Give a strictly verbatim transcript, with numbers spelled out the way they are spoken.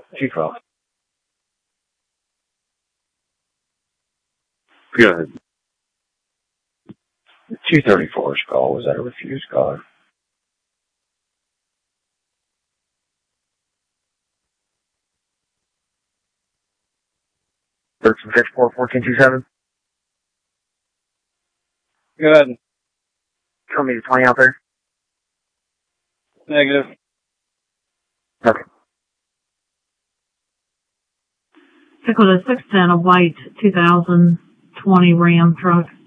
two twelve. Good. two thirty-four's call, was that a refused caller? thirteen fifty-four, fourteen twenty-seven. Go ahead. Show me the twenty out there. Negative. Okay. Dakota six ten, a white two thousand twenty Ram truck.